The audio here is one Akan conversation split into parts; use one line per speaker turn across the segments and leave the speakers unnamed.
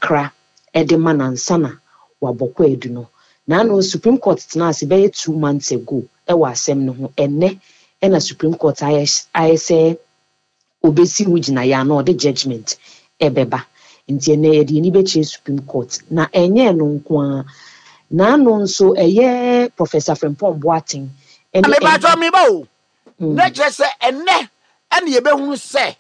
kakra edema na nsana wabokwa edu no na no Supreme Court tena ase be 2 months ago wa asem no ho enne na Supreme Court ayese obesi hujina ya na the judgment ebeba nti ene ye ni bechi Supreme Court na enye no nko na no nso eye Professor Frimpong Boateng
me ba to me ba o na chese enne ene ye behunu se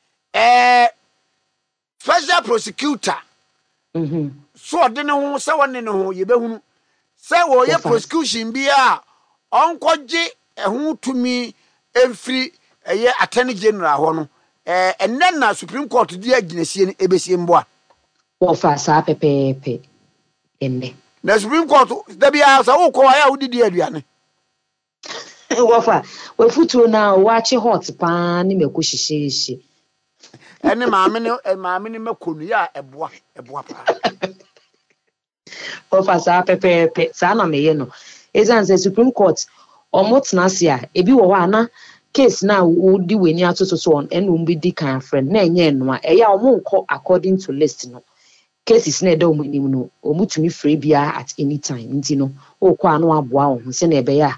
special prosecutor so de ne ho se wonne ne ho ye behunu se wo ye prosecution bia onkoje ehun tumi emfiri eye attorney general ho no enne na Supreme Court di aginesie ne ebesie mboa
wo fa sa pepepe enne
na Supreme Court da bia sa wo ko ya udidi aduane
wo fa we futuo na wache hot pa ni meko hihyeehye
ene maame ne makonu ya eboa pa
wo fa sa pepepe sa na meye no ezanse Supreme Court omotna sia ebi wo wa na case na udi weni atotoso on enu mbidi kan friend na enye eno a eya omonko according to list no cases na eda omunim no omutumi free bia at any time nti no okwa anu aboa ho se na ebe ya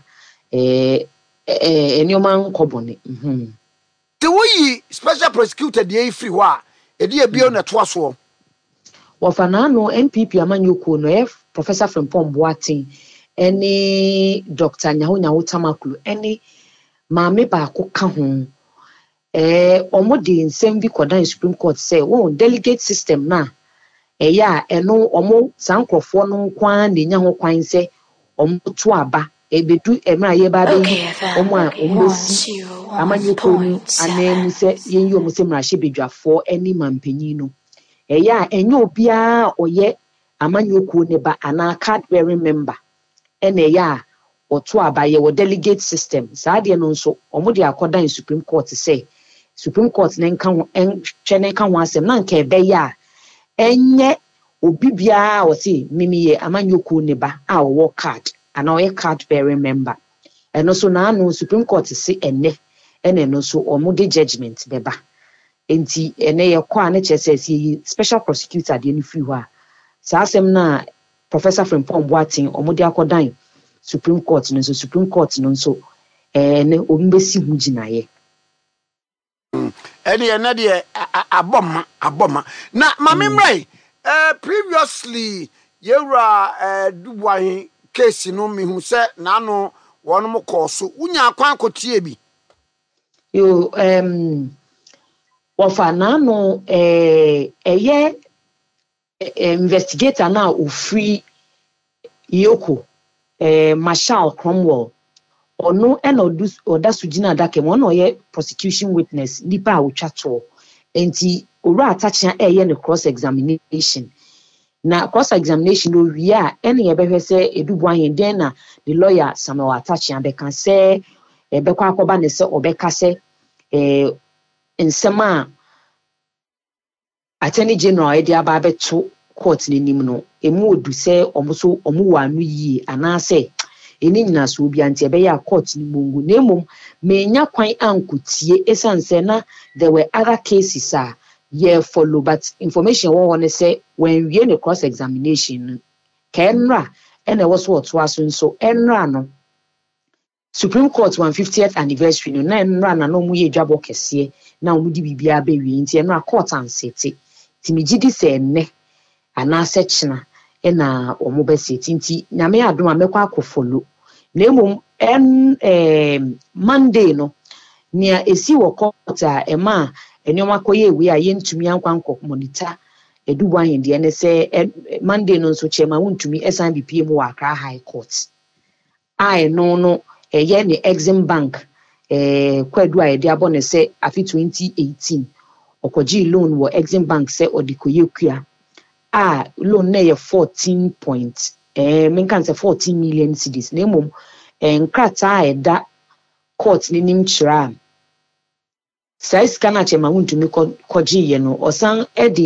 enioma nkobone
te woyi special prosecutor dey free ho a edi ebio na to aso
wofana no NPP amanyoko no Professor Frimpong Boateng eni Dr. Nyaho Tamakulu eni maame ba ko ka ho omode nsem bi kodan Supreme Court say won delegate system na ya eno omo sankrofo no kwan na nya ho kwan se omo to aba ebedu emra ye ba be omo a omosi amanyoko ni anemu se yenyi omo se mrahye bedwafo eni mampanyin no ya enye obia oye amanyoko ne ba ana card bearing member ene ya oto abaye wo delegate system saade no nso omode akoda in Supreme Court say Supreme Court ne nka ho twene ka ho asem na nka ebe ya enye obibia o say mimiye amanyoko ne ba a wo card ana o card bearing member eno so na no Supreme Court say ene no so omode judgment beba enti ene ye kwa na chese si special prosecutor de ni free ho a sa asem na Professor Frimpong Boateng omode akoda Supreme Court no so Supreme Court no so ne ombesi hujina ye
ene na de aboma na mamemrai previously yewra Dubois case no mehu se na no won mo koso unya akwan kotie bi
yo wofa na no eye investigator na ofri yoko Marshall Cromwell ono ena oda sugina dake mo no ye prosecution witness nipa awotwa to enti owura atachia eye ne cross examination na cross examination no wi a ene ye behwe se Edubois den na the lawyer Samuel Atachia be kan se bekwa akoba ne se obeka se nsema attorney general e dia ba beto court ni nim no emu odu se omuso omu wa anu yi ana se eni nyina so obi anti ebe ya court ni mongu na emom menya kwan ankutie esanse na there were other cases follow but information won want say when we in a cross examination kenra ene was what was so enra no Supreme Court 150th anniversary no na enra na no mu ye dwabo kese na omu di bibia be wi nti enra court ansete timigidi se enne ana sechna ena omu be seti nti nyame adom amekwa akofolo na emom Monday no nia esi wo court ema enioma koye ewe a yentumi ankwanko monitor Edubois de ne se Monday no so chema wontumi esan BPM wa Accra High Court ai no eye ne Exim Bank kwadu a de abone se afi 2018 okoji loan wo Exim Bank se odikoye kua loan na ye 14 million cedis na emom nkrata eda court ni nim chira size kana chema wontumi koji ye no osan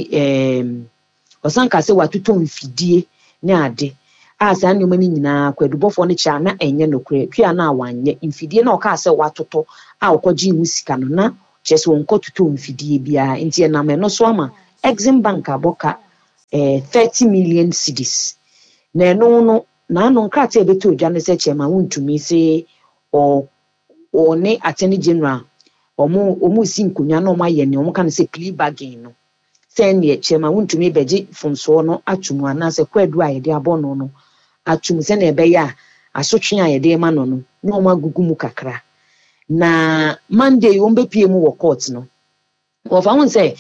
osan kase watoto mfidie ne ade asa nneoma ni nyina kwadubofo ne cha na enye nokure kua na awanye mfidie na oka ase watoto okoji hu sika no na chese wonko toto mfidie bia nti na me no so ama Exim Bank aboka 30 million cedis. Na no nkrate ebeto odwa ne se chairman wontumi se o ne attorney general omo si nkonya na omo aye ne omo kan se plea bargain no sen ye chairman wontumi beji fomso no atumu ana se kwadu ayede abono no atumu se na ebe ya asotwe ayede ma no na omo agugu mu kakra na Monday ombe pie mu wo court no wo fa won se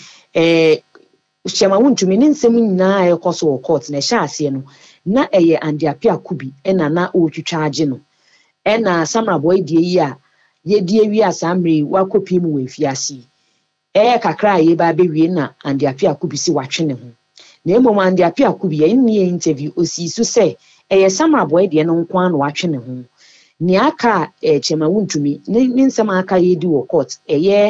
chairman wontumi ne nsem nyina ekoso wo court na sha ase no na eye ande apia kubi na otwitwa age no na Samra boy die yi a ye die wi asamre wakopi mu wefiase kakra ye ba bewie na ande apia kubi si watwe ne ho na emom ande apia kubi ye ni interview osi so se Samra boy die no nko an watwe ne ho ni aka chairman wontumi ne nsem aka ye di wo court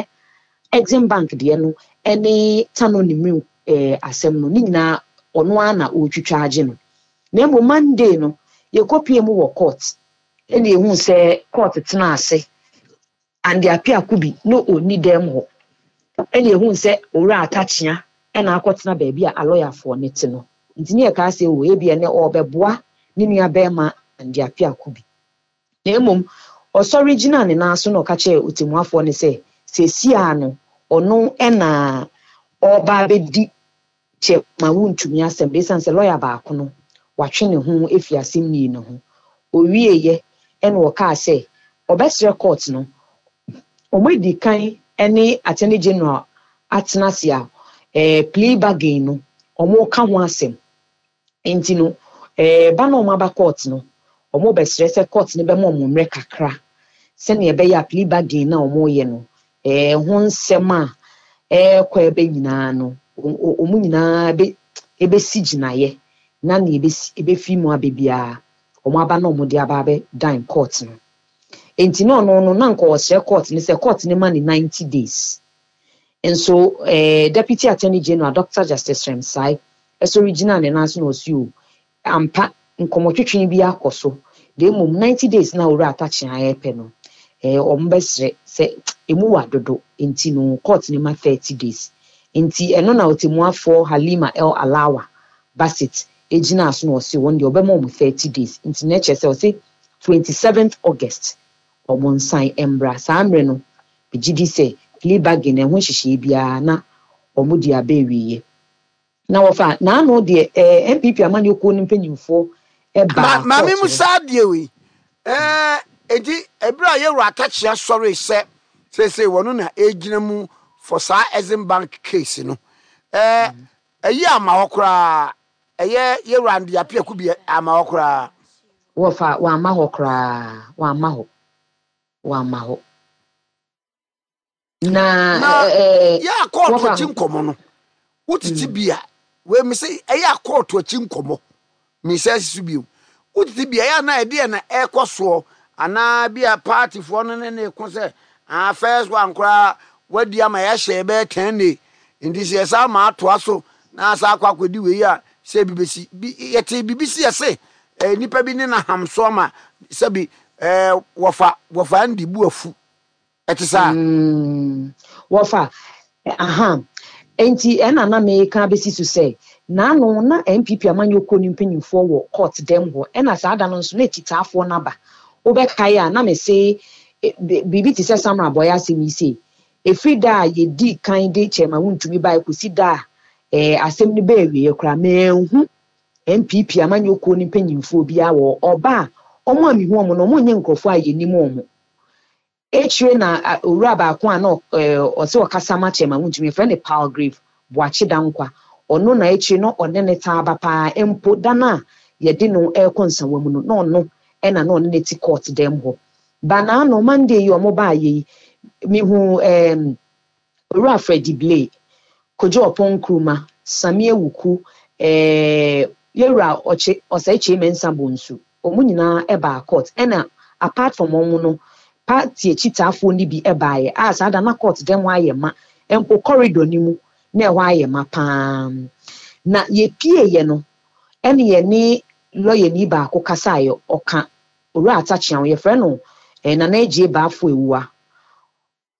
Exim Bank die no ene tano ni mu asem no ni nyina ono ana otwitwa age no na emom Monday no ye kopie mu wo court ene ehun se court tena ase ande apia kubi no oni dem ho ene ehun se owura atachia ena akotena ba bia a lawyer for ne te no ntini e ka se o ebia ne obeboa ne nua bema ande apia kubi na emom original ne na so no ka che otemuafo ne se sia no ono ena oba bedi che ma wontumi asem be san se lawyer ba akono watwe ne ho efiasem ni ne ho owieye ena o ka se obesre court no omedi kan ene attorney general atnasia plea bargain no omo ka ho asem enti no ba no ma ba court no omo besre se court ne be mo mre kakra se ne be ya plea bargain na omo ye no ho nsem a kwa ebe nyina no omo nyina ebe siginaye na ne ebe fi mu abebia omo aba no mo de aba be dine court no enti no na nko osre court ni se court ni ma ni 90 days and so deputy attorney general Dr. Justice Remsai original ne na so no osu ampa nkomotwetwe bi akoso de mum 90 days na owura atachi ayepe no ombesre se emu wadodo enti no court ni ma 30 days enti eno na otemuafo Halima El Alawa Basit ejina so no osu won de obema 30 days enti na chese o se 27th August omonsan embra samre no bigidi se plea bargain ho hihye bia na omudi abewiye na wofa na no de MPP amani okwo ni mpanyimfo ba
mami musa de wi edi ebra ye ru atachia sorry se wono na ejina mu for sa Exim Bank case no eyi ama hokra ye ru ande apia ku bi ama hokra
wofa wa ama hokra wa ama ho na
ya court to chinkomo no utiti bia we mi say ya court to chinkomo mi say su bi utiti bia ya na ede na ekoso ana bia party for no ne ko say first one kra wadi ama ya hye be 10 day ndi say sa ma to aso na sa akwakodi we ya say bibesi yete bibisi ya say nipa bi ne na hamso ma say bi wofa ndi bu afu etisa
wofa enti na me ka besi so say na no na MPP amanyoko ni mpanyimfo wo court dem ho sa ada no so na titafo na ba obɛkae a na me say bibi ti say Samra boy asemi say efrida ye di kan de chairman wontumi ba ekosi da asem ni ba ewie kra mehu MPP amanyoko ni mpanyimfo bia wo oba omo amihu omo no omo nye nkrofo a yenim omo echire na owura ba ko a no ose okasama chairman wontumi friend Palgrave boachi dankwa ono na echire no one ne taaba pa empo dana ye de no konsawa mu no no ena no ne ti court dem ho bana no Monday yo mo ba ye mi hu owura Freddy Blay Kojo Opon Kruma Samie Wuku yewura oche osache mensa bonsu omu nyina eba court ena apart from omu no party echitafo ni bi ebaye as ada na court dem wa yema empo corridor ni mu na e wa yema pam na ye pie ye no ene ye ni lawyer ni ba ko kasayo oka owura atachia ye frɛ no na na eje ba afo ewua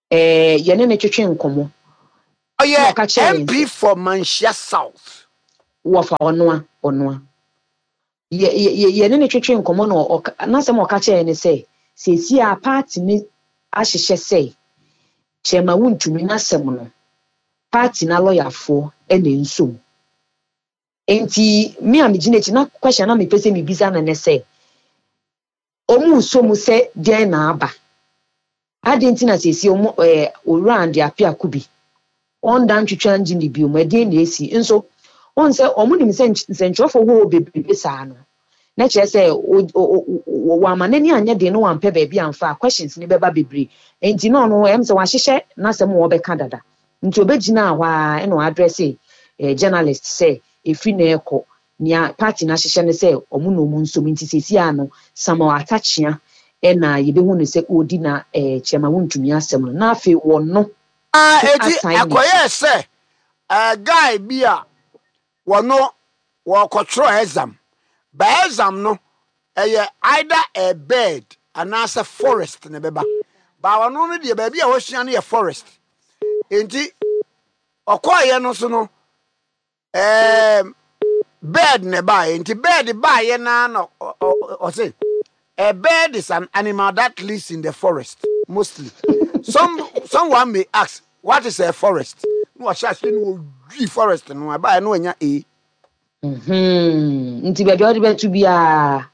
ye ne twetwe nkomo
MP for Manchia South
wofa onwa ye ne twetwe nkomo no na se mo ka che ne se sesi a party ni ahyehye sei chema wuntumi na sem no party na lawyerfo ene nso enti me am ginechi na question na me pese me bisa na ne se omu so mu se den na aba adenti na sesi omu orand apia kubi on dan twetwa ngini bi omu den na esi nso on se omu nim se nsentrofo wo bebebe saa no na che se wa manani anya de no wampe ba bi amfa questions ni beba bebre enti no no em se wa hyehye na se mo be ka dada nti obegina ahwa e no address journalist say efi na eko nia party na hyehye ne say omu no mu nso nti sesi ano sama atachia e na yebehu ne se odi na chema wuntumi asem no na afi wono
eti akoye se guy bia wono wo control exam by exam no either a bed and as a forest ne beba ba wono no de ba bia wo hia ne forest enti okoye no so no bed ne ba enti bed ba ye na no o say a bird is an animal that lives in the forest mostly. Someone may ask, what is a forest? No, forest no ba no nya e.
Nti be do be to bia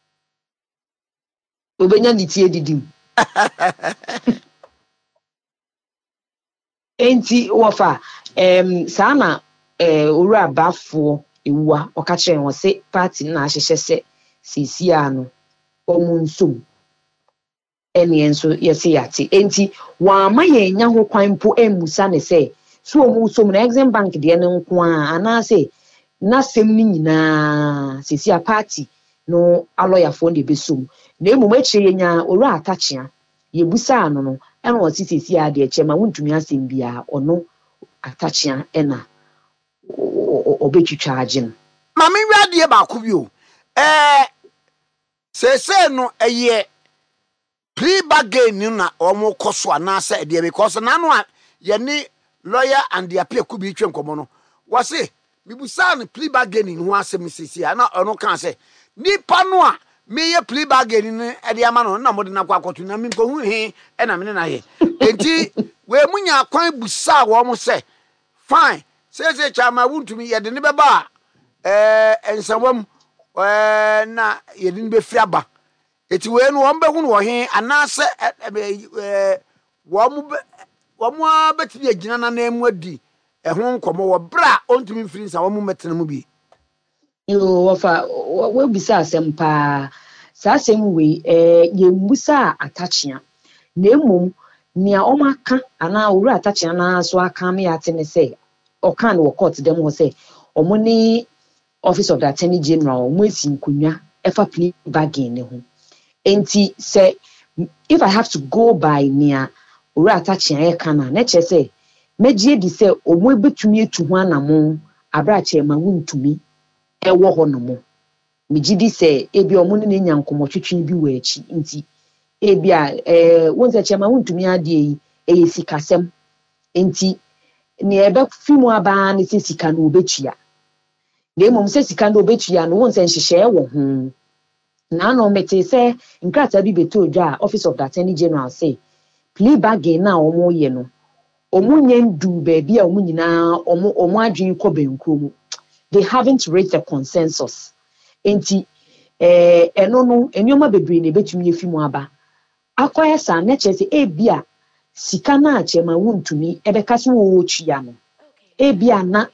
obenya nitie didim. Enti wofa sana owura bafo ewua oka kire won se party na ahyehye se sisi ano omunsum eni enso yesi yati enti wa ma yenya ho kwan po emusa ne se so omunsum na exim bank de ne nko a ana se na sem ni nyina sisi a party no aloya fo de besum na emum akire yenya owura atachia yebusa ano no ena o sisi a de echema wuntumi asem bia ono atachia ena obetwitwa agin
mama wiade ba ko bi o se no eye plea bargain na omo koso anase de because na no ye ni lawyer and the appeal ku bi twen komo no wo se bibusa no plea bargain ho asem sisi na ono kan se nipa no a me ye plea bargain ni e de ama no na mo de na kwakotu na me ko hu he e na me na ye enti we munya kwan busa wo mo se fine se chama wuntumi ye de ne beba ensawam na ye de ne be firi aba eti we no won be hu no he anase wo mo betimi agina na na emu adi ho nkomo wo bra ontumi mfiri nsa wo mo metena mu bi
yo wofa we bisa asem pa sa asem we ye mbusa atachia na emum nia o maka ana owura atachia na so aka me ate ne se okan wo court dem wo se omo ni office of the attorney general omo esi nkonwa efa plea bargain ne ho enti say if I have to go by nia owura atachia e kana na che say megie di say omo betumi etu ho anamo abrache ma wuntumi ewo ho no mo megidi say ebi omo ne nya nkomotwetwe bi wo achi nti ebi a wonse chema wuntumi ade yi eyesikasem enti ne ebe fimu aba ne sika no obetua na emom se sika no obetua no wonse nhyehyɛ wo ho na no mete se nkrata bi beto dwa office of the attorney general say plea bargain na omo ye no omo nyendu baby a omo nyina omo adwen kɔ benkro mu they haven't reached a consensus enti eno no enioma bebre na betumi efimu aba akoya sa na chese ebia sika na achema wuntumi ebeka so wo twia no ebia na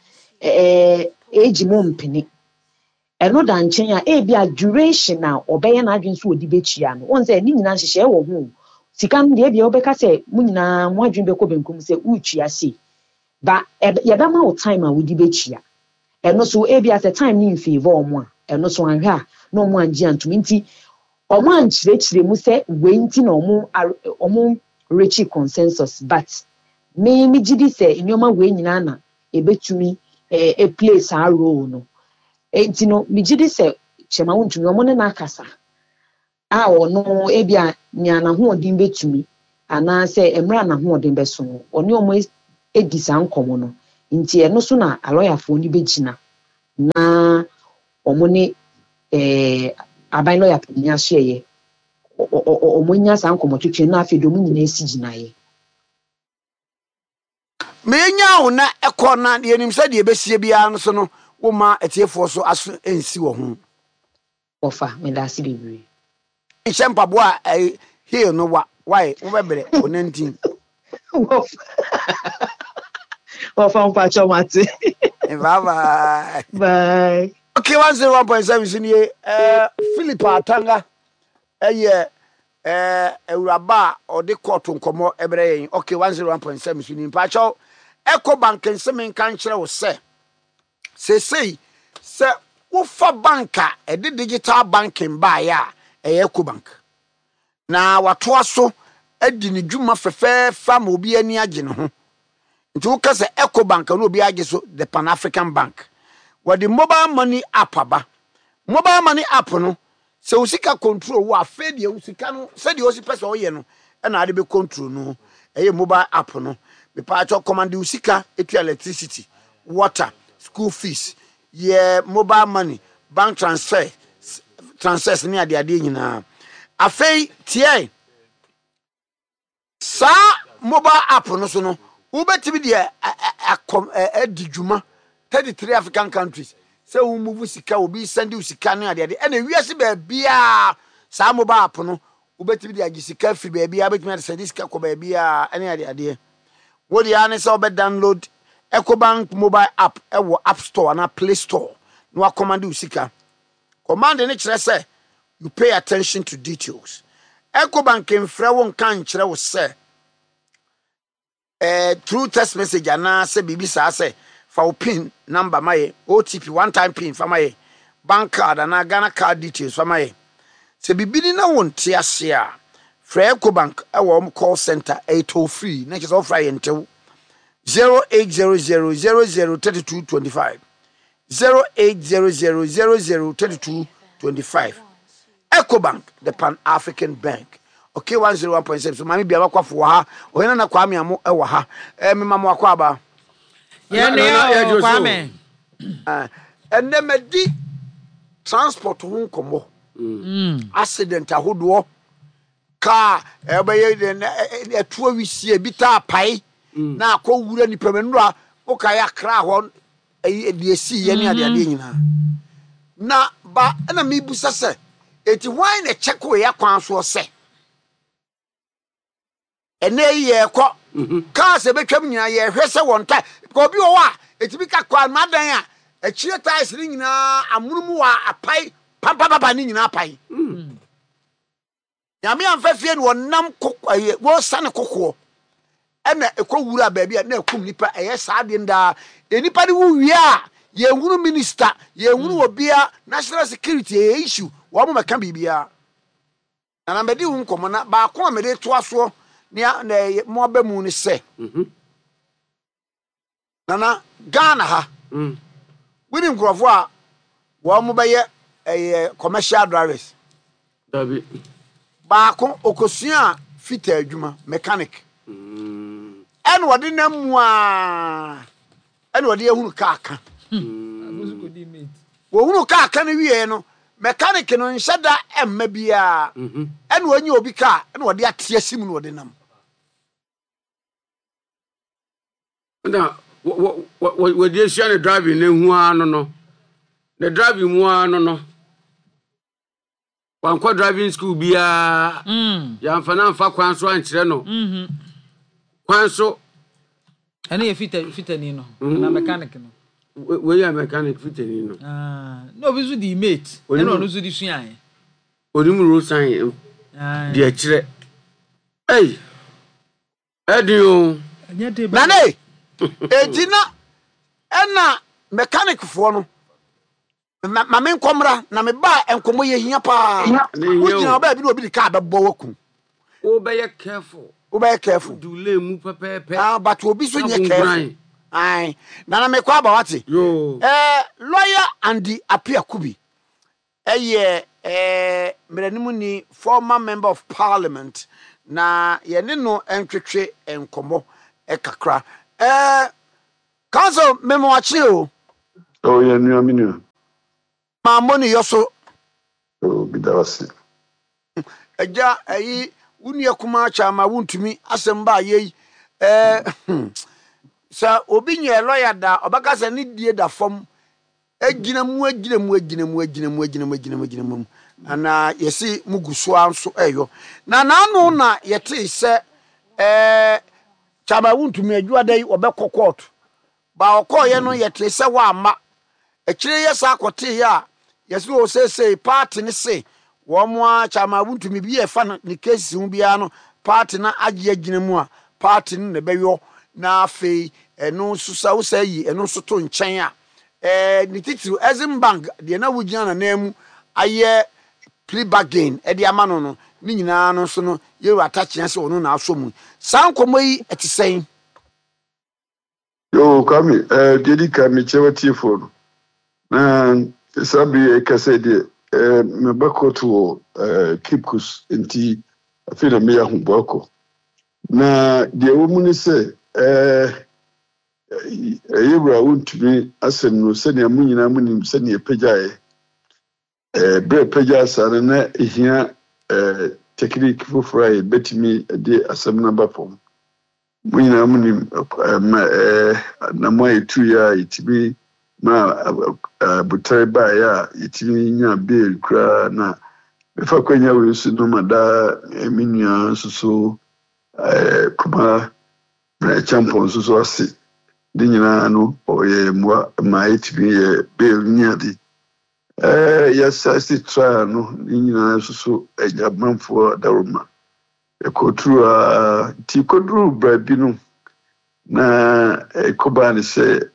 eji mo mpini eno da nchen a ebia duration na obeye na adwen so odi betwia no won say ni nyina hyehye wo ho sika no de ebia obeka say mu nyina mo adwen be ko benkum say utwia si ba yeba ma wo time a wodi betwia eno so ebia say time ni in favor omo a eno so anhwe a na omo anje antumi nti omo anchirechire mu say we nti na omo reach consensus but me gidi say nyoma we nyina na ebetumi a place a role no enti no me gidi say chema wuntumi omo ne na akasa a ono ebia nya na ho odin betumi ana say emra na ho odin beso no oni omo edisa nkomo no nti eno so na aloyafo ni begina na omo ne aban lawyer panya hye omo nya san komotwetwe na afi do mu nyina esi ginaye
menya wo na ekona ye nim se de besie bia no so no wo ma etiefo so aso ensi wo ho
ofa me da si bebre
nhyempa bo a here no why wo bebre onantin
ofa mpa chomate
bye
bye
okay 101.7 sini Philip Atanga Euraba or the court nkomo ebre okay 101.7 sini mpa cho Ecobank nsemen kan kire wo se wo fa banka digital banking ba ya Ecobank na watoa so adi ne dwuma fa ma obi ani age ne ho nti wo ka se Ecobank no obi age so the Pan African Bank with the mobile money app aba mobile money app no se usika control wo afa de usika no se de osi pese wo ye no na ade be control no mobile app no me pa cho command usika etu electricity water school fees mobile money bank transfers ni ade nyina afei tie sa mobile app no so no wo betimi de adidwuma 33 African countries say wo move sika obi send sika no ade na wiase ba bia sa mobile app no wo betimi de agisika free ba bia betimi de send sika ko ba bia ene ade wo de ane say obe download Ecobank mobile app wo App Store na Play Store no command usika command ne kire say you pay attention to details Ecobank mfra wo kan kire wo say through text message ana say bibi sa say for pin number my OTP one time pin for my bank card and Ghana card details for my se bibini na wonte ase a fra Ecobank e call center 803 na just offer yentew 0800003225 0800003225 Ecobank the Pan African Bank okay 101.7 so mami bia bakwafo ha ohena na kwame amo e wo ha me mamo akwa aba
ya kwame
medi transport ho nkomo accident ahodo ka ebeye etu awisie bita pai na akowura ni pemenu a oka ya kra ho ediesi ye ne ade nyina na ba na mebusa se eti why na check we ya kwan so se ene ye ko ka se betwam nyina ye hwese wonta ko bi o wa etibi ka kwa madan a akire ties ni nyina amunumu wa apai papa ni nyina apai nyame amfafie ni wonam wo sane kokko ena ekowura ba bia na ekum nipa eye saade nda enipa ni wu wi a ye hunu minister ye hunu obia national security issue wo mo meka bibia na medi hu nkomo na ba ko amede to aso na mo ba mu ni se nana Ghana ha wini nkrofo a wo mo ba ye commercial drivers
dabi
ba ko okosua fita adwuma mechanic en wode na mu a en wode ehunu ka aka wo hunu ka aka ne wie no mechanic no nhyeda emma bia en wonye obi ka en wode atia sim no wode nam
na wo die sia ne driving ne hu ano no the driving mu ano no wankwa driving school bia ya mfana mfa kwan so ankyere no kwan so
ene ye fita ni no na mechanic no
we ya mechanic fita ni no
no bi zu di mate ene ono zu di suan
onimu ro san di akire edio
nane ejina ena mechanic fo no ma men komra na me ba enkomo ye hia pa wujina ba bi no obi ka bebo waku
o be ye careful
do
le mu pepepe
but obi so nye careful ai na me kwa ba wate lawyer and appear kubi meranimu ni former member of parliament na ye ne no entwetwe enkomo kakra council memo achi o
Oh, yeah, new amino.
Mamoni yoso.
Oh, bidawasi.
Eja ayi wuni akuma chama wuntumi asemba ye sa obi nye lawyer da obaka se ni die da fom agina mu ana yesi muguso anso eyo na nanu na yete se chama wuntumi adwa dai obekọ court ba okoye no yete se wa ama ekire yesa akote ya yesi o se party ni se wo mo a chama wuntumi bi e fa ni case hu bia no party na age agina mu a party ne beyo na afei eno susa wo sai eno so to nchen a ni titiru Eximbank de na wugina na namu aye plea bargain e de ama no ni nyina no so no ye attach yan se ono na aso mu sankomo yi etisen
Yo, kami, dedi kami chewa tifo. Na sabi kase de me bakoto Kipkus inti afina me ya humbako. Na de womuni se yebra untumi asem no se ne amunyina munim se ne pejae bre peja sana na ehia technique foforo betimi de asem na bapom munyina munim na moy tu ya itibi ma butare ba ya itibi nya bill kra na befa kwanya we su no mada eminia so kuma na champion so ase di nyina no oye ma itibi bill nya di yes I see try no nyina so ejamanfo daroma ekotru ti kodru brabi no na ekoba ni se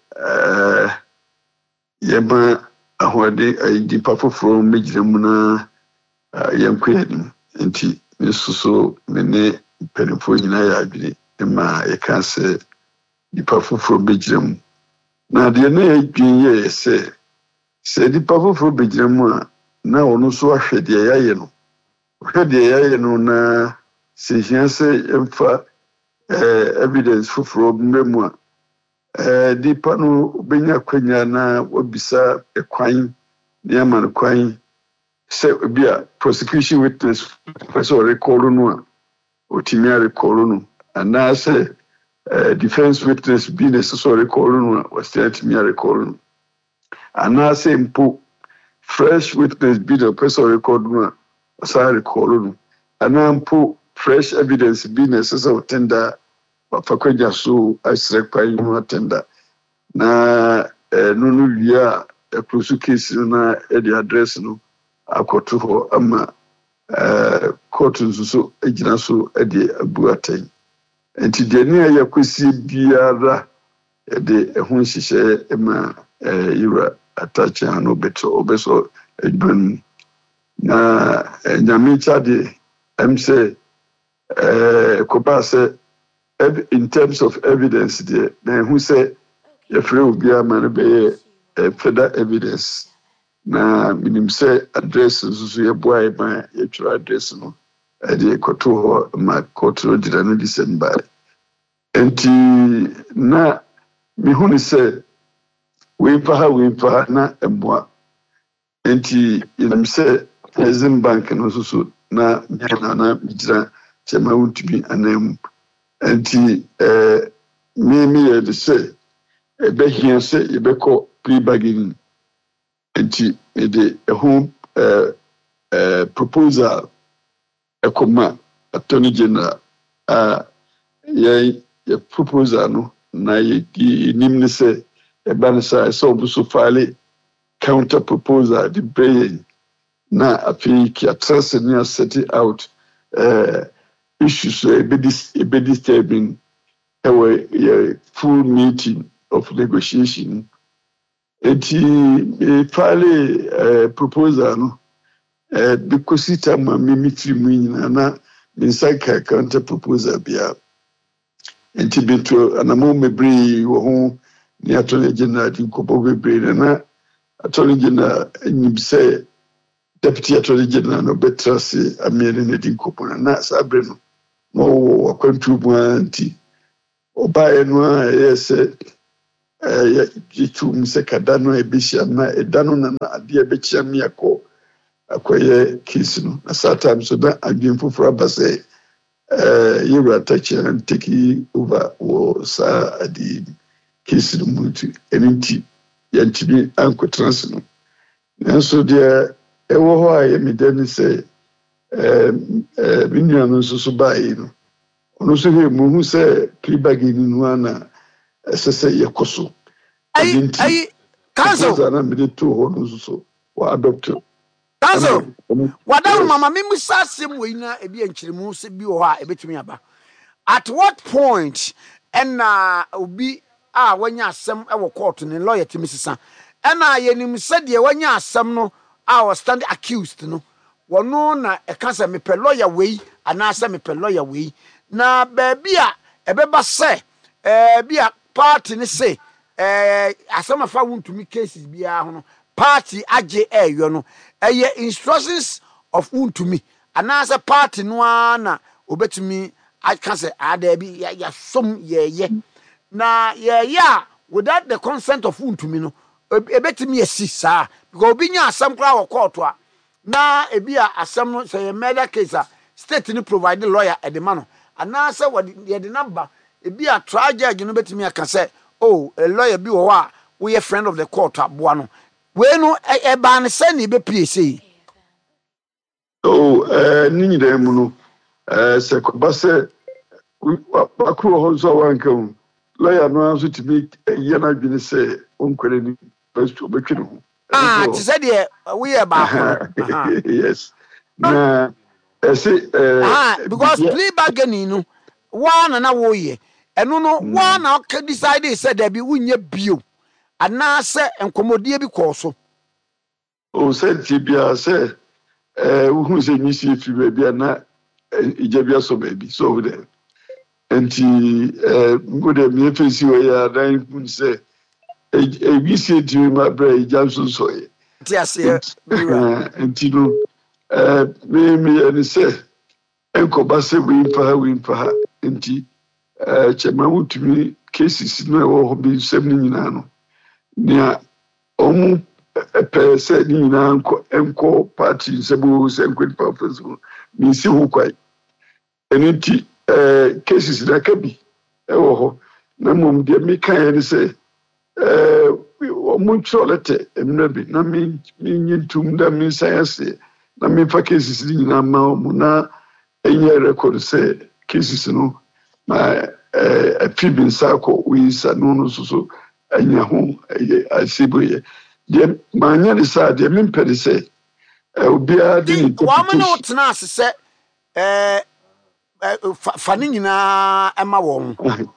yema ahode di pafoforo mejire mu na yankwenim enti nsuso mene penifo nyina ya adwene ma yeka se di pafoforo mejire mu na de na adwene se di pafoforo mejire mu a na ono so ahwede yaye no hwede yaye no na se hianse emfa evidence foforo mbemu a di pano benya kwanya na wabisa ekwan ne aman kwan se bia prosecution witness person record no a otimi record no ana se defense witness be necessary record no a wasatimi record no ana se mpo fresh witness be the person record no a wasa record no ana mpo fresh evidence be necessary tender fakwaja so asre kwan no tender na nunu wia close case na the address no akoto ho ama court nso agina so de abuaten enti de ne yakosi biara de ehun hihye ema yura attach no beto obeso edban na nyame chade say koba say in terms of evidence there na who say if you be a man be further evidence na minim say address so ye boy ma ye try address no e dey koto ma koto dira no December enti na mi huni say we pa na emboa enti minim say Eximbank no so na na mitra chema untumi anam enti me ye dey say ebe here say ebeko plea bargaining enti ede home proposal ekoma attorney general ye proposal no na ye nim ne say eba ne say so obuso file counter proposal the brain na afi ki atrase ne set out issues ebe disturbing a full meeting of negotiation. Eti file proposal no because it am mitri mu nyina na insaka counter proposal bia. Enti beto anamo mebri wo ho ni attorney general di kopo bebre na attorney general nyim say deputy attorney general no betrase amiere ne di kopo na sabre no no wakwantu mu anti obaye no yes yitum se kada no ebihia na eda no na ade ebechia me akoye case no na sometimes so that adwin foforo aba say you were touching take over was the case no mutu enti yantimi ankotrans no nanso de ewo ho aye me den say binua no so bae no ono so he mu hu say plebag ni no ana sese yekoso
ai council
na me de to ho no so wa adopt
council wadaru mama me musa asem we na ebi enkyiremu se bi wo ha ebetumi aba at what point ena obi a wanya asem e wo court ni lawyer timisisa ena yenim se de wanya asem no a was stand accused no wono na e ka se me pe lawyer we ana se me pe lawyer we na baby a ebeba se bia party ni say asem afa wontumi cases bia ho no party age eyo no eye instructions of wontumi ana se party no na obetumi aka se ada bi ya som ye na ye without the consent of wontumi no ebetumi yesi saa because obi nya asem kra wo court a na ebi a asem no say murder case a state ni provide lawyer e de ma no ana se ye de number ebi a trial judge no betumi aka se oh a lawyer bi wo a we a friend of the court aboa no we no e ba ne se ni be psa
oh ni nyida mu no se ko ba se akro ho so wanka lawyer no aso tibi ye na dwene se onkwere ni first obetwe no
ti se de we e ba
yes na
because plea bargaining no one na wo ye eno no one na decide say there be unye bio ana se enkomodie bi ko so
o se tibia se hu se nyisi fi bia na ijabia so baby so over there enti go de me fesi we ya dan kun se we see ti ma bra ijamso so ye
ti ase
enti no me ani se enkoba se we mfa enti chema wutumi cases no wo bi sem ni nyina no nia omu pe se ni nyina enko party se bu se enko purpose mi si hu kwai enti cases da kabi wo ho na mum de mi kan ni se omu cholete emnabi na mi nyintum da mi science na mi fa cases ni nyina ma mu na enye record se cases no ma fibin sako we sa no so anya ho asiboye de manya ni sa de mempede se obia de ni
wa mo no tena se fa ni nyina ema wo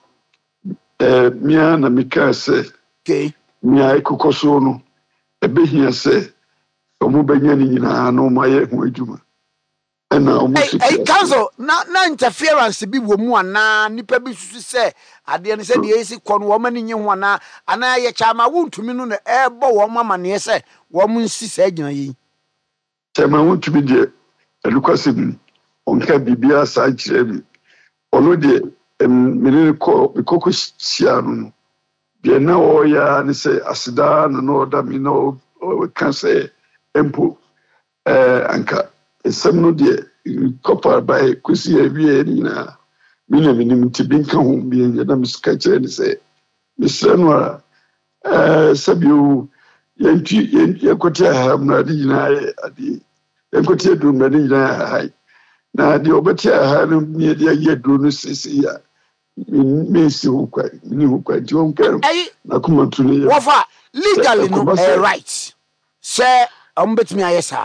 mia na mika se
okay
mia ikokoso no ebehia se omo banya ni nyina no maye ho adwuma
council na interference bi wo mu ana nipa bi susu se ade ne se de esi kono wo mani nye ho ana ye chama wontumi no na ebo wo mama ne se wo mu nsi se agina yi
chama wontumi de elukase bi onka bibia sa kire bi ono de menene ko sia no de na o ya ne se asida na no da mi no kan se empo anka esem de copper by kusi ewie ni na minim tibinka ho bi na miska kire ni se misra no sabiu yenkoti hamna di na adi yenkoti du na di na hai na di obeti ha no mi di yedu no sisi ya mi si hukwa ni hukwa di onka na kuma tuni
wofa legally no right say ombetimi ayesa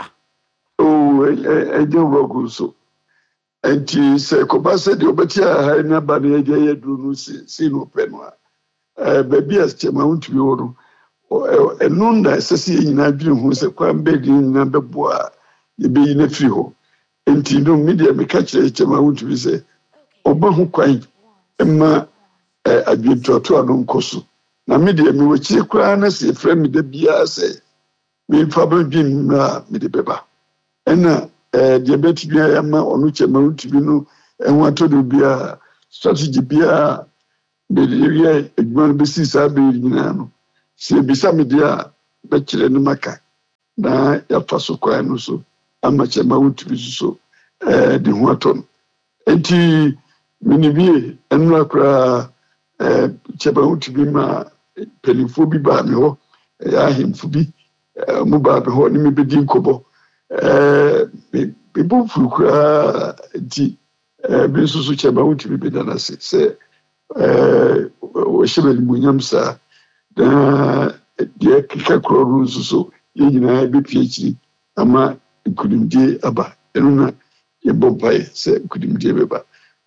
ejobogu so enti se ko ba se de obeti ha na ba na yedu no si no pe no baby as chema untumi wo no enunda sesi nyina dwene ho se kwa mbedi nyina beboa ye be na firi ho enti no media me ka kire chema untumi se oba ho kwan emma adwetoto ano nkoso na media me wo kire kura na se fra me da bia se me fa ba dwene na me de beba ena diabetes bia ma onu chema untumi no enwa to do bia strategy bia Bedia, a man beside Sabi, no. Say, beside me, dear, Bachelor and Maca. Na ya faso kwa no so amache ma wutumi so de ho aton enti minibie enu akra cheba wutumi ma pelifo bi ba me ho ya hemfo bi mu ba be ho ni me bedi nkobo be bu fukra enti be so cheba wutumi be dana se wo shebeli munyamsa da de kika kro so yina be PhD ama kudimje aba enuna ye bompae se kudimje beba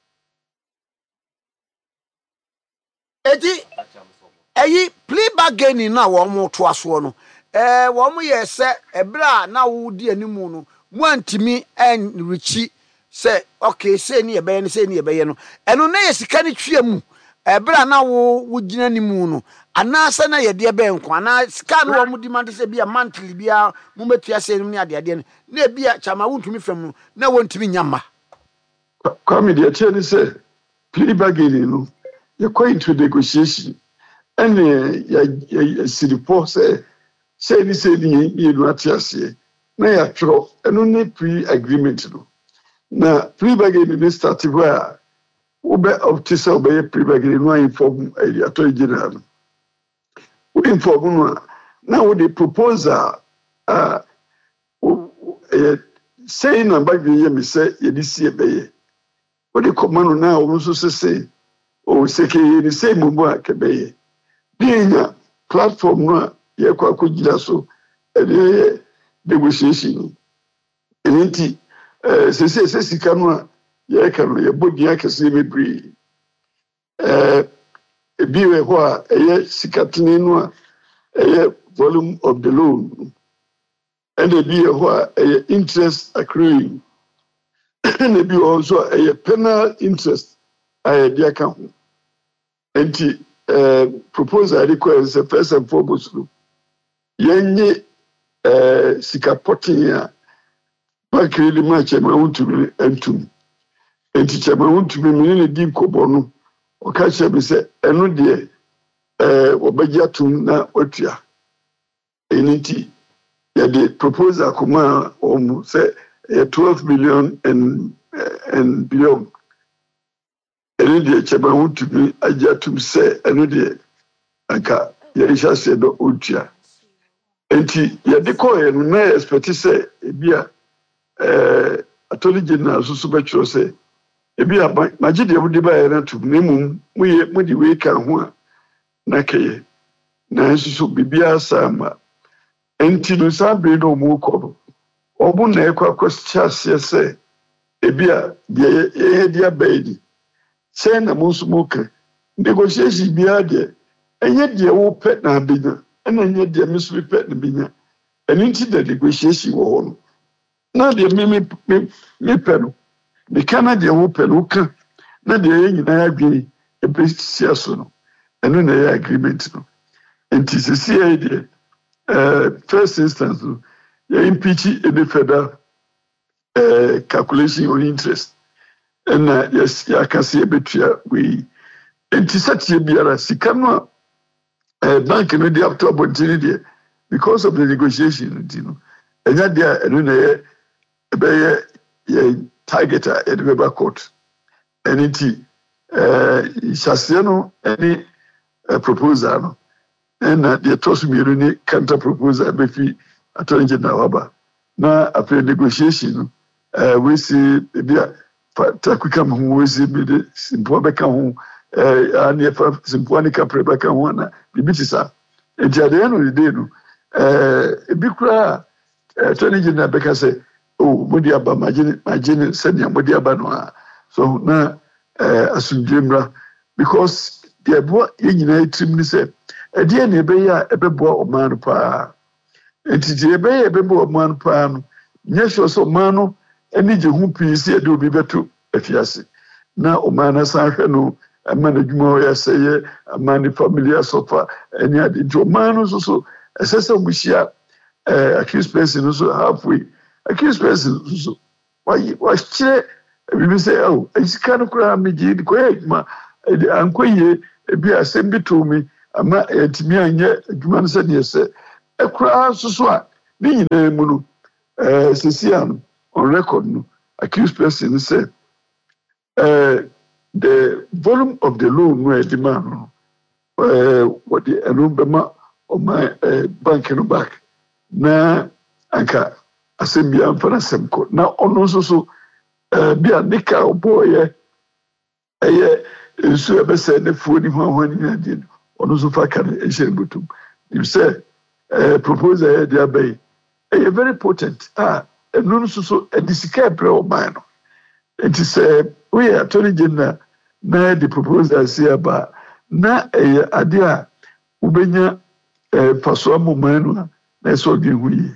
eti eyi plea bargaining na wo mo to aso no wo mo ye se ebra na wo di animu no mo antimi enrichi se okay se ni ebe no eno na ye sika ni twa mu ebra na wo gina animu no anasa na ye de be nko ana sika no wo mo demand se bia monthly bia mo metua se ni ade na bia chama wontumi fam na wontumi nyama
kwame de tie ni se plea bargaining no you go into negotiation and ya siripo say ni no atiase na ya tro eno ne pre agreement no na plea bargaining ni start where ube optisa ube plea bargaining no inform attorney general we inform no na we the proposal say na bagye me say ye di sie beye we the command na we so say o seke ni say mumu akebeye bienya platform no ye kwa kujira so negotiation enti se sika no ye ka no ye bodi akese mebri biwe ho a ye sikatini no a volume of the loan and the biwe ho a interest accruing and the biwe also a penal interest a the account enti proposal requires first and foremost yenye sikapotin ya bakiri ma chema untumi entum enti chema untumi mini di nkobo no o ka chebe se eno de obagia tum na otua eniti ya the proposal kuma say 12 million and beyond eno de chema untumi agia tum se eno de aka ya isha se do otua enti ya de ko eno na expect say ebia attorney general so betro say ebia magide ebudi ba yana tu nemu mu di we kan ho na keye na so bibia sama enti no sabe no mu ko obu na ekwa kwasiase say ebia ye dia baidi say na mu smoke negotiation bia de enye de wo pet na binya ena enye de misu pet na binya enti de negotiation wo no na de me pelo me kana de wo pelo ka na de nyina adwe ebesia so no eno na ya agreement no enti sisi ya de first instance ya impeach the federal calculation on interest and yes ya kasi ebetua we enti satie biara sika no bank no dey after opportunity because of the negotiation you know enya dia eno na ya ebe ye target at the Weber court. Anything Shasiano any proposal and the toss me any counter proposal befi attorney general waba. Na after negotiation we see bia takwika mu we see be the simple beka ho and if simple ni kapre beka ho na bibitisa. And at the end of the day no bikura attorney general beka say oh modi aba imagine send modi aba no so na asundwemra because the ebo yenyina etrim ni say e de na ebe ya ebebo oman pa entiti ebe ya ebebo oman pa no nyesho so man no eni je hu pisi e de obi beto afiase na oman na san hwe no ama na dwuma ya seye ama ni family asofa eni ade jo man no so esese obushia accused person so halfway accused person so why we say oh isika no kura meji ko ma ankoye ebi asɛm bi to me ama etimi anya adwuma no sɛ ne sɛ ekura soso a ne nyinaa mu no sesian on record no accused person say the volume of the loan no demand what the enubema of my bank no back na anka asem bia mfa na asem ko na ono so bia nika oboye nsu ebese ne fuo ni ho ni adi ono so fa kan ehye butum you say proposal dia bay very potent enu so edisika bre o man no it is we attorney general na the proposal say about na ade a ubenya faso amomanu na so di huyi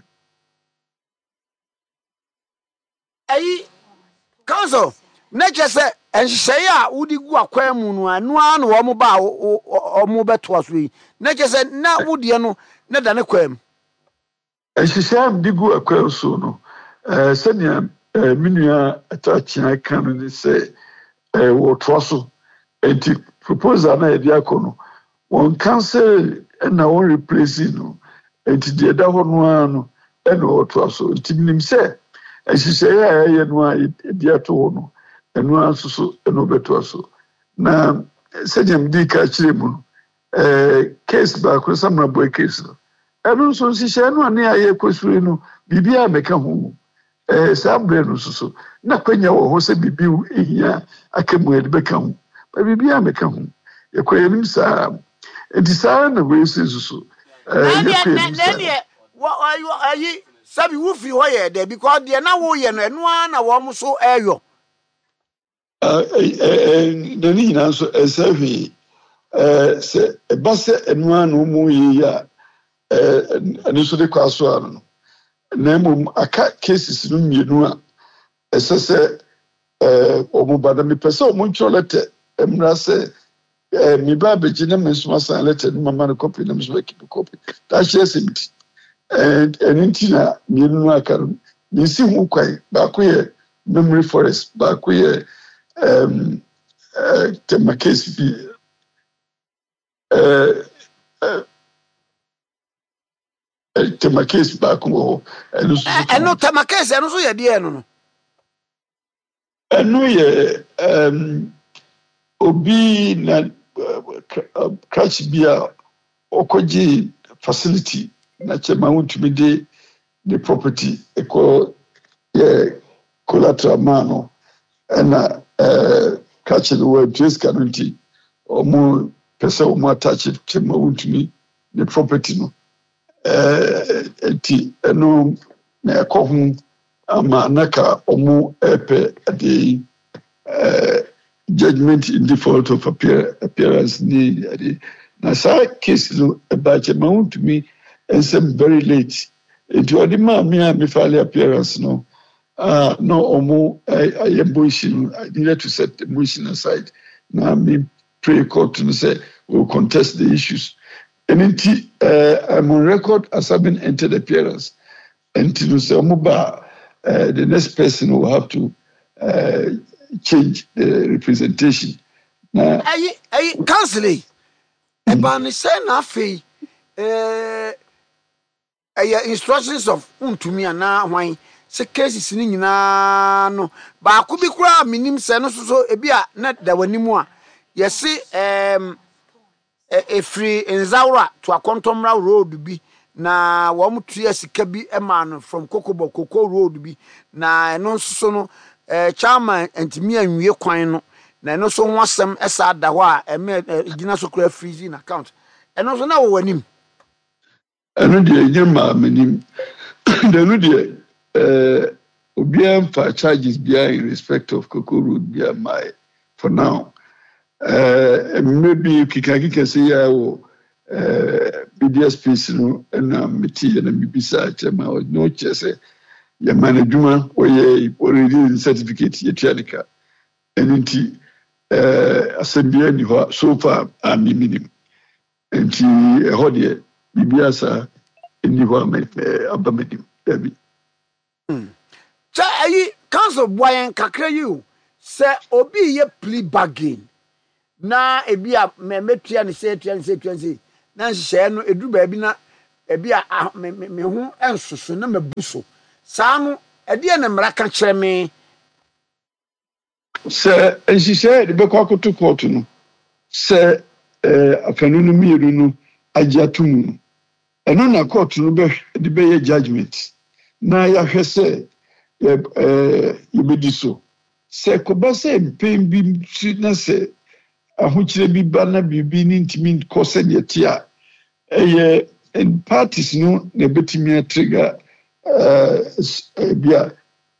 council na just say enhye a wudi gu akwan mu no anu an wo mo ba o mo beto aso yi na just say na wudi no na da ne kwam
enhye am di gu akwan so no senia minua atachia kan ni say wo troso enti proposal na e dia kono won cancel na won replace no enti de da ho no ano e no wo troso enti minim say ehye ya no a dia to no enu asusu enu beto aso na sejem di ka chire mu case ba ko samra boy case no enu so sise enu ani aye kwesuri no bibia meka ho sabre no so na kwanya wo ho se bibi ehia akemu ede beka ho ba bibia meka ho ye kwayenim sa edisa na we so
ayi sabi wo fi ho ye de because de na wo ye no enu na wo mo so eyo
nani na so esefi se base enu anu mu yi ya ani so de kwaso ano na mu aka cases no mienu a esese omubada mi pese omuncho lete emra se mi ba beji na mesuma san lete no mama no copy na mesuma keep copy that share simiti and entina mienu aka no mi si hu kwai ba ko ye memory forest ba ko ye tema case bi tema case ba ko
eno tema case eno so ye de eno no
eno ye obi na catch bia okoji facility na chema untumi de the property eko ye collateral mano na catch the word trace guarantee omo pesa omo attach chema untumi the property no enti eno na ekohu ama naka omo epe ade judgment in default of appearance ni na sa case no about amount to me and some very late it was me file appearance no no omo I motion I needed to set the motion aside now me pray court to say we'll contest the issues and I'm on record as having entered appearance and to say the next person will have to change the representation.
Council, about say na fe instructions of untumi ana hwan se cases ni nyina no ba ko bi kura minim se no so ebi a na da wanimu a yesi efri nzawra to akontomra road bi na wo mutu asika bi ema no from Kokobo road bi na eno so no chairman antimi anwie kwan no na eno so ho asem esa da ho a gina so kura freezing account eno so na wo wanim
eno de nyema manim eno de obiam for charges bia in respect of Koko Road bia my for now maybe kikaki say ya wo BDS piece no na meti na bibisa chema no chese ya management oye already certificate yetuanika enti assembly ni ho so far am minimum enti ho de bibiasa ni ho abamedim dabi
cha ayi council boyen kakra you say obi ye plea bargain na ebi a metua ne se tua ne na nhye no edu ba bi na ebi a me ho ensoso na mabuso saa no ede ne mmara ka kyerɛ me
sɛ nhyehyɛ de bɛkɔ akoto court no sɛ afanu no mmienu no agye ato mu ɛno na court no de bɛyɛ judgment na yɛahwɛ sɛ yɛbɛdi so sɛ kɔba sɛ mpɛn bi si na sɛ ahokyerɛ bi ba na biribi ne ntumi kɔ sɛdeɛ te a ɛyɛ parties no na ɛbɛtumi atrigger bia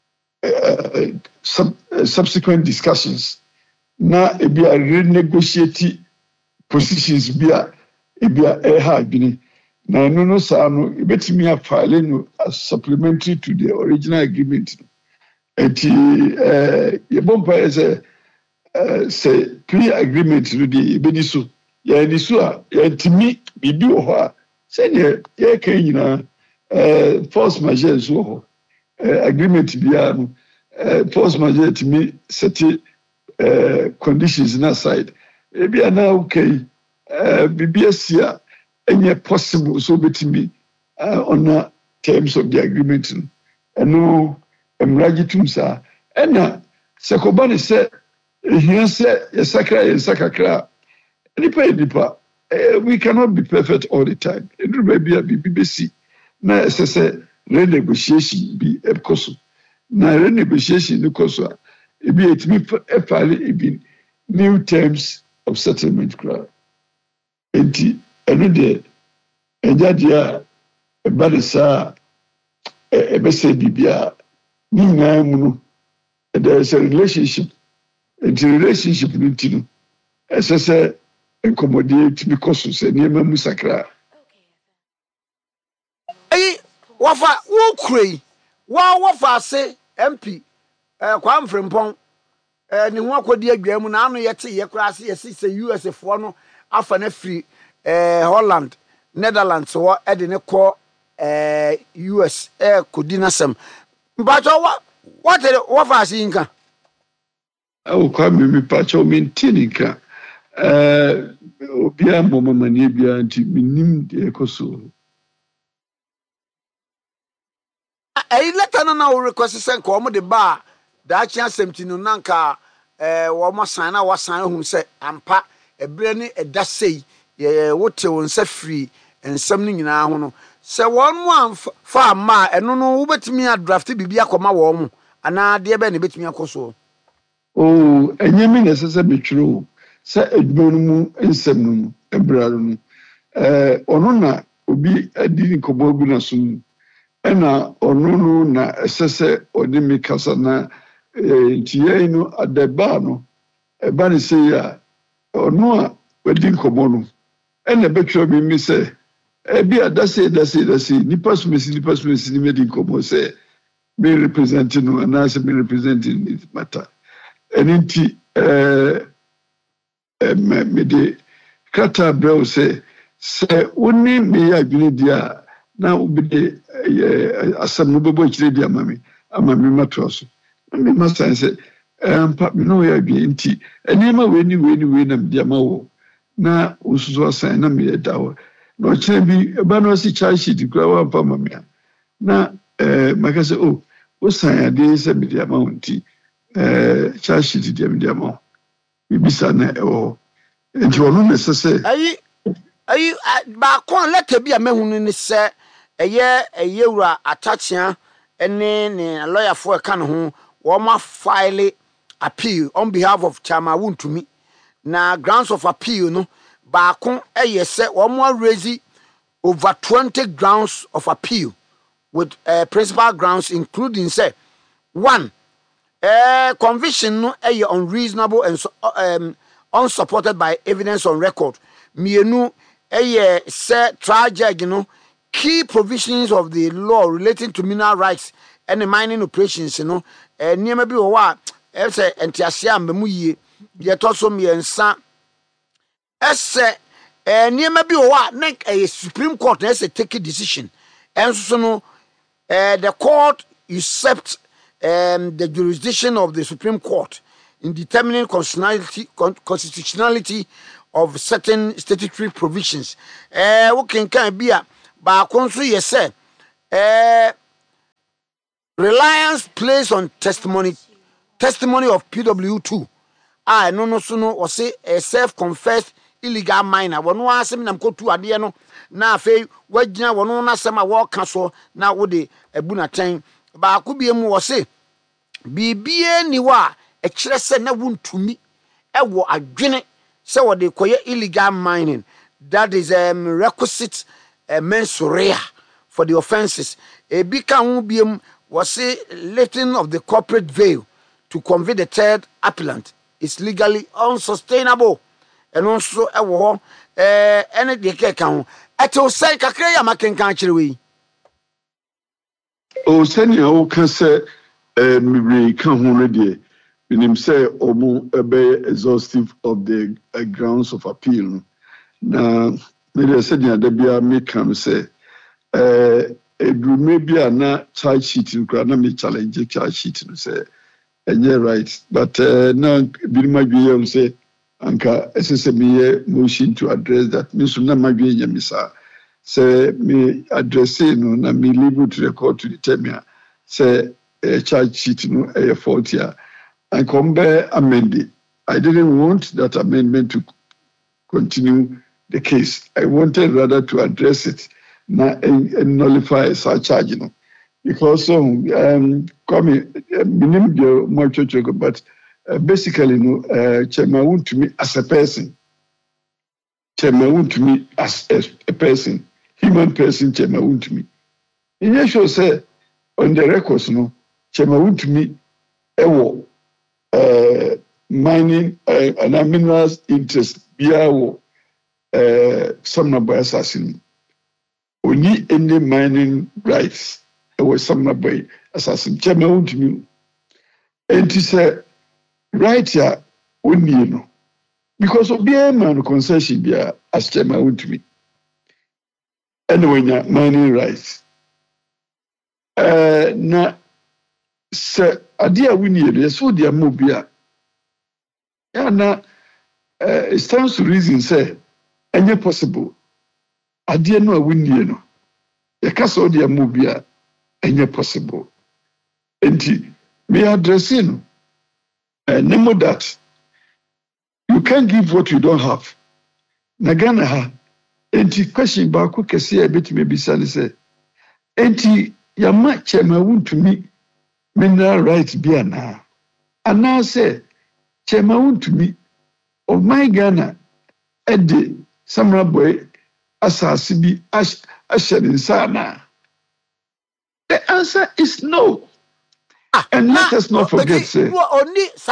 subsequent discussions na ebi a renegotiate positions bi a ebi a ɛha adwene na ɛno no saa no ebetumi afile no as supplementary to the original agreement eti yɛbɔ mpa yɛ sɛ pre-agreement no de ebedi so yɛdi so a yɛntumi biribi wɔ hɔ a sɛdeɛ yɛka nyinaa force majeure nso wɔ hɔ agreement biara no force majeure tumi sɛte conditions na side ebi ana okay biribi asi a ɛnyɛ possible so betumi on terms of the agreement no ɛno mmara tum saa ɛna sɛ kɔba ne sɛ ehia sɛ yɛsakra kakra nipa we cannot be perfect all the time ɛduru baabi a biribi bɛsi na ɛsɛ sɛ renegotiation bi ɛkɔ so na renegotiation no kɔ so a ebi etumi ɛfaale ebi new terms of settlement kora enti ɛno deɛ ɛgyadeɛ a ɛba ne saa ɛbɛsɛ biribi a ne nyinaa mu no there is a relationship enti relationship no nti no ɛsɛ sɛ nkɔmmɔdeɛ etumi kɔ so sɛ nneɛma mu sakra
wafa wo kure wafa ase MP Kwame Frimpong ne ho akodi adwa mu na ano yɛte yɛkora ase yɛse US foɔ no afa na firi Holland Netherlands wɔ de ne kɔ US kodi nasɛm mpacho wafa ase nka
Kwame mi pacho maintain nka obi a momamani bia nti minim de ekoso
letter na wo request sɛ nka ɔmo de ba da chia asɛmti no nanka wo mo san na wo san hu sɛ ampa ebre ne ɛda sei wote wo nsa free nsɛm no nyinaa ho no sɛ wɔn mo amfa ma ɛno no wo betumi a draft bibia akɔma wo mo ana de bɛ ne betumi akɔso
enye mi na sɛ betwiro sɛ edwuma no mu nsɛm no mu ebra no ɔno na obi adi nkɔbɔ gu na so ɛna ɔno no na ɛsɛ sɛ ɔde mi kasa na ntiɛ no adaba no ɛba ne sɛ ya ɔno a wadi nkɔbɔ no ɛna bɛtwerɛ mi sɛ ebi adase nipa sumesi ni me di nkɔbɔ sɛ me represent no anaasɛ me represent in matter ɛne nti me de kata brɛw sɛ woni me yɛ adwene di a na obide asɛm no bɛbɔ akyire di ama me matoa so na me masan sɛ ampa me no yɛ adwene nti nneɛma wei na mede ama wo na wosusu asan na meyɛ da hɔ na ɔkyerɛ bi ɛba no ɔsi charge sheet kura wampa ma me a na maka sɛ wosan adeɛ sɛ mede ama wo nti charge sheet deɛ mede ama wo bibisa na ɛwɔ hɔ nti ɔno na ɛsɛ sɛ
ayi baako letter bi a mahunu ne sɛ ɛyɛ wura atachia ne lawyer for ka ne ho wɔn file appeal on behalf of Chama Wontumi na grounds of appeal no baako ɛyɛ sɛ wɔn raise over 20 grounds of appeal with principal grounds including say 1 conviction no ɛyɛ unreasonable and unsupported by evidence on record mienu ɛyɛ sɛ trial judge no key provisions of the law relating to mineral rights and the mining operations no nneɛma bi wɔ hɔ a ɛsɛ ntiase a mbɛmu yie yɛtɔ so mmiɛnsa ɛsɛ nneɛma bi wɔ hɔ a na ɛyɛ Supreme Court na ɛsɛ take a decision ɛnso so no the court usurped the jurisdiction of the Supreme Court in determining constitutionality of certain statutory provisions. What can be a bakonso yes reliance placed on testimony of PW2. No or say a self-confessed illegal miner. One was him nam kotu adiano na fe wagina wono na sema wo kaso na wode ebuna ten ba ko biemu wo se bibie ni wa e kire se na wuntumi ewo adwene se wode koye illegal mining. That is requisite mens rea for the offenses. E bi kan hu biem wo se lifting of the corporate veil to convict the third appellant is legally unsustainable. And also any de keka ho eto say kakra ya makenkan kire we
o sani o kan se mibri kan ho no de minim say omo be exhaustive of the grounds of appeal na me de se dia da bia me kan say edrume bia na charge sheet nkra na me challenge charge sheet no say enye right but na birima gbe say anka SSME motion to address that. Means na madwe nyamisa. Say me address no na me leave to the court to determine say charge sheet no a fault here. And come back amend. I didn't want that amendment to continue the case. I wanted rather to address it and nullify such charge. Because come minimum but basically, Chairman to me as a person. Chairman to me as a person, human person. Chairman to me. In your show, say on the records, Chairman to me, mining and minerals interest. Biawo, some number assassin. Only any mining rights. Some number assassin. Chairman to me, and he said. Right here, only you know, because of the man concession there as Chairman to me. And when you're mining rights, na se adia winnie the so dia mobia. Yeah, na it stands to reason say any possible. Adia no winnie no. The castle dia mobia any possible. And me addressing. Nemo that you can't give what you don't have. Nagana ha. Enti question ba ko kese e betime bisane say. Enti yama Chairman to me mineral rights bi ana. Ana say Chairman to me of my Ghana ede Samra boy asasi bi asherin sana. The answer is no. And let us not forget, say, they are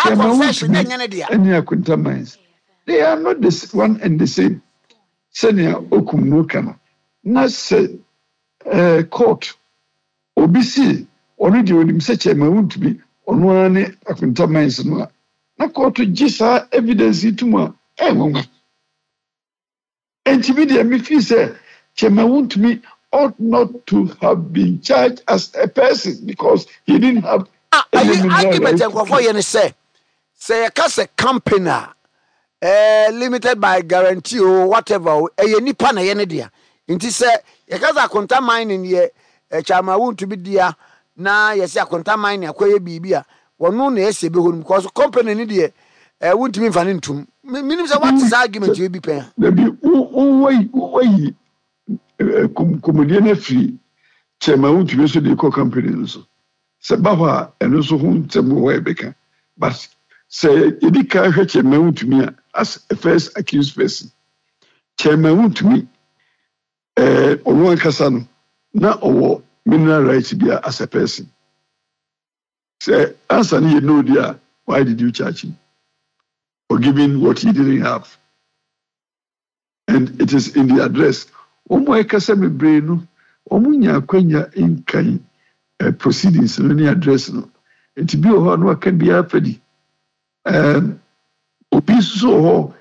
not the one and the same. Senior Okumukano. Not say court. OBC already with him such a to be on one akunta mines no. Na court to gisa evidence to mo. And to be the MFI say, Chairman to me ought not to have been charged as a person because he didn't have
argument say a company limited by guarantee or whatever a nipa na yene dia nti say yakaza konta mining ye Chairman want to be dia na yesi akonta mining akoye bibia wono na ese be honu because company ni dia want me fan ntum minim say what is argument you be pen
be why comedian na free Chairman want to be so the company so Sabawa and also whom Beka. But say Edika her Chairman to me as a first accused person. Chairman to me Owan Kasano, not or mineral rights be as a person. Say, answer you know dear, why did you charge him? For giving what he didn't have. And it is in the address. Omo Kasame Breno, Omunya Quenya in Kain. Proceedings in any address no it be or no can be afedi obi so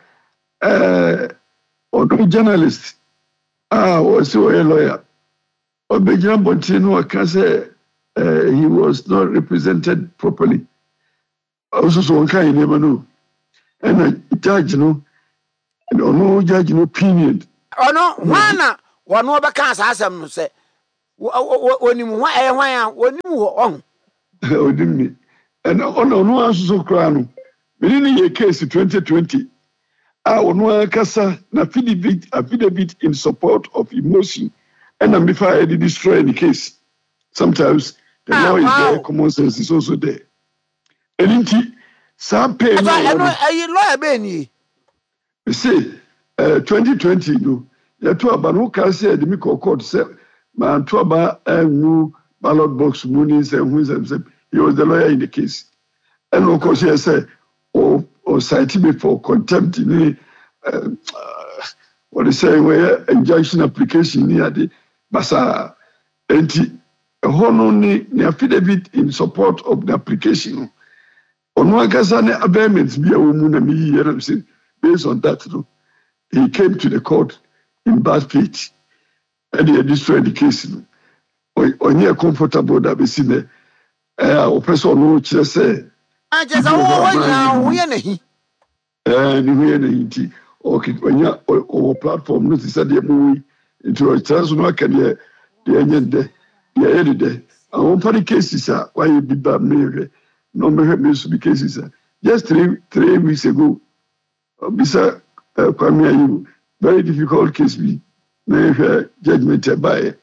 or journalist or so a lawyer or Benjamin Bontino can say he was not represented properly also so kind never know. And a judge no, and no judge no opinion.
Oh no, wana wano bɛka asasɛm no sɛ onim ho ɛyɛ hwan a onim wo ɔho.
Odimi. And no also so crown. Within a case 2020. Ono kasa na affidavit in support of emotion. And I'm before I destroy the case. Sometimes the law is there, common sense is also there. And inti some pay no.
I lawyer beni.
You see, 2020 no. Ya to aba no ka say the Miko court say man to aba new ballot box money say who say he was the lawyer in the case. And of course he say or cite me for contempt in what they say where injunction application near the basa enti hono ni affidavit in support of the application ono akasa ne amendments bi awomu na mi yere say based on that no he came to the court in bad faith and he destroyed the case no onye comfortable that be see me o person no kire say
ajeza wo ya nahi
ni hu ya nahi okay onye o platform no say dey mu into chance no aka dey nyende dey edede awon party cases are why be bad me no me so be cases just 3 weeks ago bisa Kwame Ayu very difficult case be na judgment by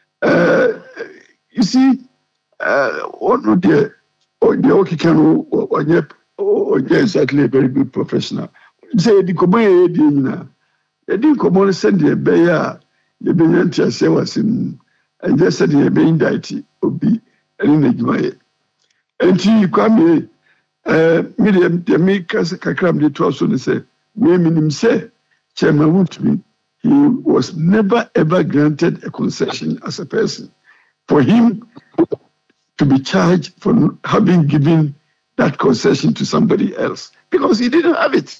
you see what no there the okay can exactly a very good professional say the komoye dey nyina e di komo send the be ya ye be ntia se wasim and just said the be indict obi any nejuma enti Kwame medium the make kakram dey to so say we minim say Chairman Woodby, he was never ever granted a concession as a person. For him to be charged for having given that concession to somebody else because he didn't have it.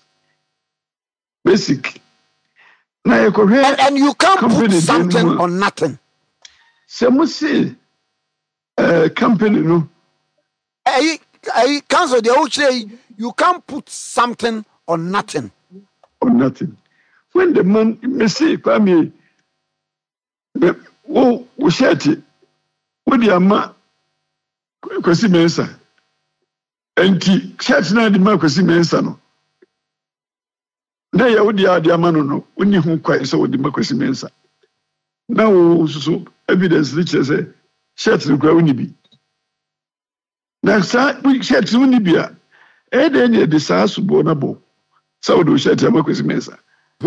Basic. Now,
and you can't put something on nothing.
Some say company no.
I counsel the old say you can't put something on nothing.
On nothing. When the man me say Kwame wo sheti wo di ama Kwesi Mensah enti sheti na di ma Kwesi Mensah no na ya wo di ade ama no oni hu kwai so wo di ma Kwesi Mensah na wo so evidence which say sheti no kwa woni bi na sa sheti woni bi a e de ne de sa subo na bo sa wo do sheti ama Kwesi Mensah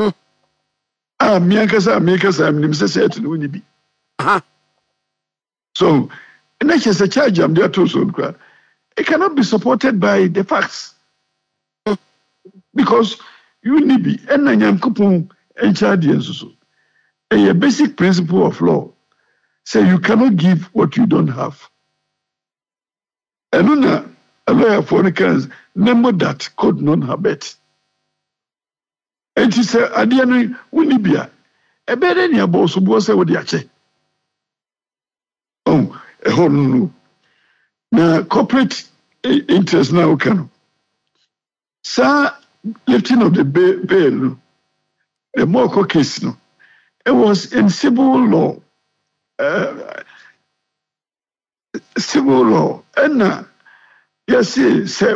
Miankasa, sheti no woni bi. So, and that's just a charge I'm there to so it cannot be supported by the facts. Because you need be and Nyankopon and charge so. A basic principle of law say you cannot give what you don't have. And a lawyer for the case, number that could not have it. And she said, Adiano Winibia, a better near boss who was with the oh, a whole no. Now, corporate interest now can. Sir, lifting of the bail, the more case, no. It was in civil law. And yes, say,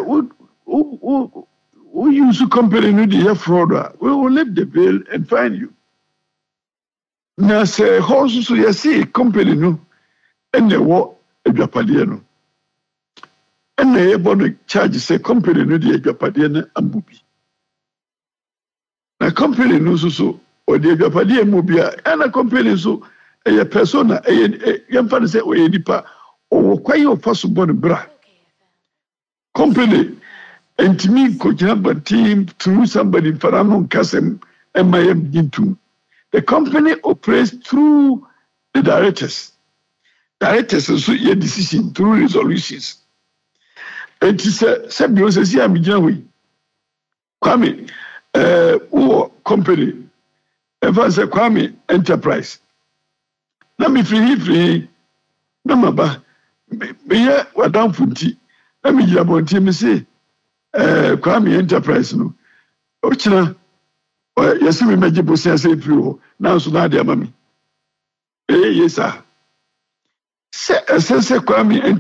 we use a company no the fraud. We will lift the bill and fine you. Now say horses so you see company no and the war a Japadiano. And they able to charge say company no the Japadiana and Bubi. Now company no so or the Japadian mobile and a company so a persona a young fan say or nipa or quite possible bra. Company and to me, could have a team through somebody in Faramon Kasem and Mayam Gintu. The company operates through the directors. Directors also your decision through resolutions. And he said, Sabio says, I'm Jawi. Kwame, company. If I say Kwame Enterprise. Let me free. Namaba. Be here, what down Funti. Let me jab on me say. Kwame Enterprise no ochina yesi we meji bosia se prio na so na de amami yes sir se Kwame